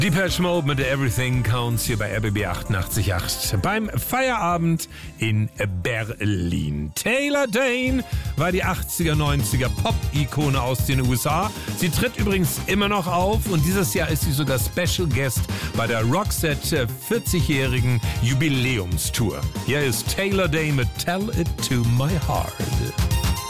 Depeche Mode mit Everything Counts hier bei RBB 88.8 beim Feierabend in Berlin. Taylor Dayne war die 80er, 90er Pop-Ikone aus den USA. Sie tritt übrigens immer noch auf und dieses Jahr ist sie sogar Special Guest bei der Roxette 40-jährigen Jubiläumstour. Hier ist Taylor Dayne mit Tell It To My Heart.